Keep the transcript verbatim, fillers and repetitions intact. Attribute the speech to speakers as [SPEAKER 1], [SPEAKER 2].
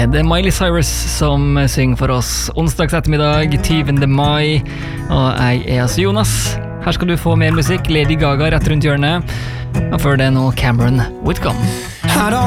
[SPEAKER 1] er det Miley Cyrus som synger for oss onsdags ettermiddag, tyvende mai, og jeg er altså Jonas. Her skal du få mer musikk, Lady Gaga rett rundt hjørnet, og før det nå Cameron Whitcomb.